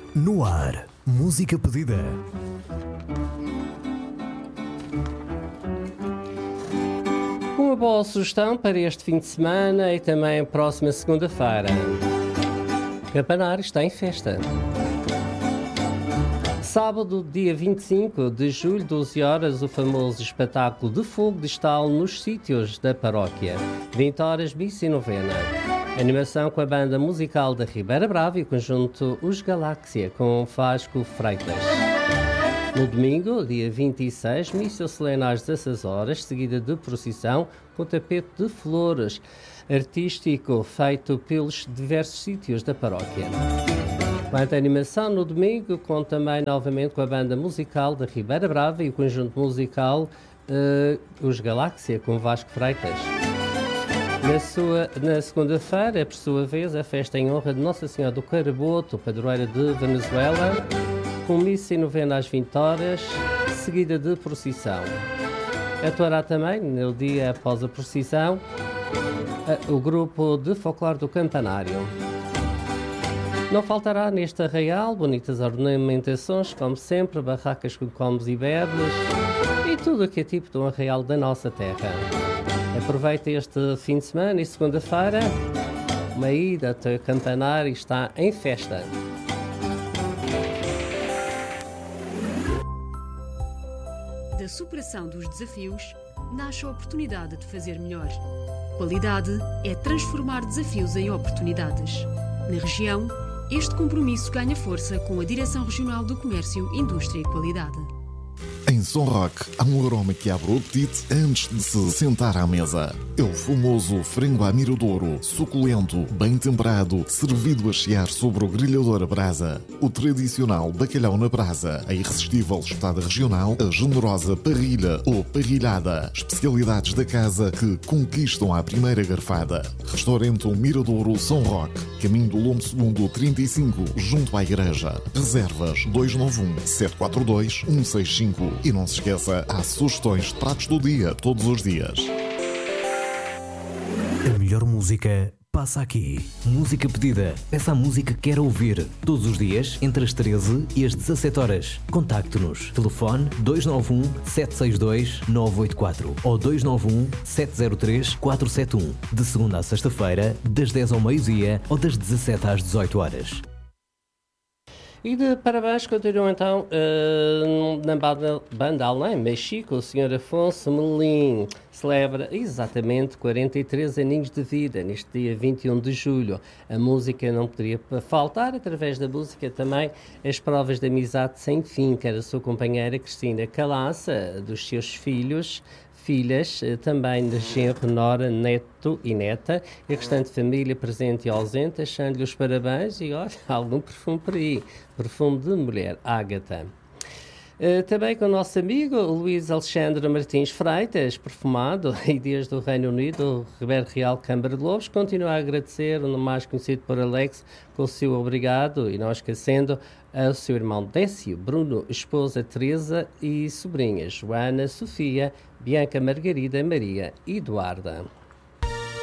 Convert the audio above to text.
No ar, música pedida. Uma boa sugestão para este fim de semana e também a próxima segunda-feira. Campanário está em festa. Sábado, dia 25 de julho, 12 horas, o famoso espetáculo de fogo de estalo nos sítios da paróquia. 20 horas, missa e novena. Animação com a banda musical da Ribeira Brava e o conjunto Os Galáxia, com Vasco Freitas. No domingo, dia 26, missa solene às 16 horas, seguida de procissão com tapete de flores artístico feito pelos diversos sítios da paróquia. Quanto à animação, no domingo, conta também novamente com a banda musical da Ribeira Brava e o conjunto musical Os Galáxia, com Vasco Freitas. Na segunda-feira, por sua vez, a festa em honra de Nossa Senhora do Caraboto, padroeira de Venezuela, com missa e novena às 20 horas, seguida de procissão. Atuará também, no dia após a procissão, o grupo de folclore do Campanário. Não faltará neste arraial bonitas ornamentações, como sempre, barracas com comes e bebes e tudo o que é tipo de um arraial da nossa terra. Aproveita este fim de semana e segunda-feira, uma ida até o Campanário está em festa. Da superação dos desafios, nasce a oportunidade de fazer melhor. Qualidade é transformar desafios em oportunidades. Na região, este compromisso ganha força com a Direção Regional do Comércio, Indústria e Qualidade. Em São Roque, há um aroma que abre o apetite antes de se sentar à mesa. É o famoso frango à miradouro, suculento, bem temperado, servido a chiar sobre o grelhador a brasa. O tradicional bacalhau na brasa, a irresistível espetada regional, a generosa parrilha ou parrilhada. Especialidades da casa que conquistam à primeira garfada. Restaurante Miradouro São Roque, caminho do Lombo II 35, junto à igreja. Reservas 291-742-165. E não se esqueça, há sugestões de pratos do dia, todos os dias. A melhor música passa aqui. Música pedida. Peça a música que quer ouvir. Todos os dias, entre as 13 e as 17 horas. Contacte-nos. Telefone 291-762-984 ou 291-703-471. De segunda à sexta-feira, das 10 ao meio-dia ou das 17 às 18 horas. E de parabéns continuam então na banda Além, México, o Sr. Afonso Melim celebra exatamente 43 aninhos de vida neste dia 21 de julho. A música não poderia faltar, através da música também as provas de amizade sem fim, que era a sua companheira Cristina Calaça, dos seus filhas, também de genro, nora, neto e neta, e a restante família presente e ausente, achando-lhe os parabéns e, olha, algum perfume por aí, perfume de mulher, Ágata. Também com o nosso amigo Luís Alexandre Martins Freitas, perfumado, e desde o Reino Unido, o Ribeiro Real Câmara de Lobos, continua a agradecer, o mais conhecido por Alex, com o seu obrigado, e não esquecendo ao seu irmão Décio, Bruno, esposa Teresa e sobrinhas Joana, Sofia, Bianca, Margarida, Maria e Eduarda.